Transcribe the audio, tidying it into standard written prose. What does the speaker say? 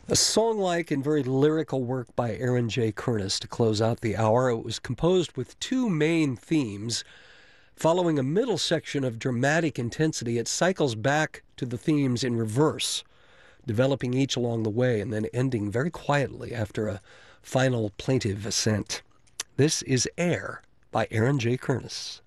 A song-like and very lyrical work by Aaron J. Curtis to close out the hour. It was composed with two main themes. Following a middle section of dramatic intensity, it cycles back to the themes in reverse, developing each along the way and then ending very quietly after a final plaintive ascent. This is Air by Aaron J. Curtis.